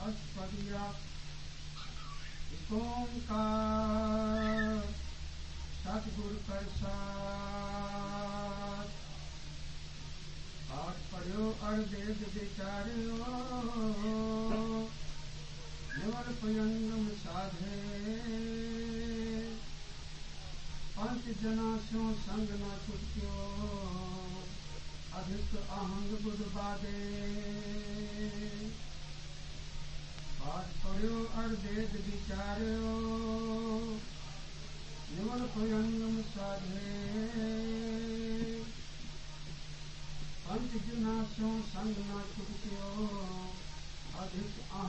अष्टपदिया ओंकार सतगुर प्रसाद। पाठ पढ़ो और वेद विचार्यो निवर पुयंगम साधे। पंच जना स्यो संग न छुट्यो अधिक अहंग बुध बादे। पाठ पढ़ो और वेद विचार्यो निवर पुयंगम साधे। पंच जना स्यो संग न छुट्यो अधिक